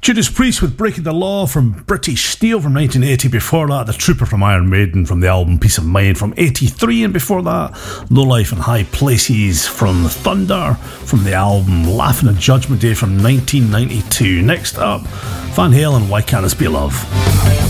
Judas Priest with Breaking the Law from British Steel from 1980. Before that, The Trooper from Iron Maiden from the album Peace of Mind from 83. And before that, Low Life and High Places from Thunder from the album Laughing at Judgment Day from 1992. Next up, Van Halen, Why Can't This Be Love?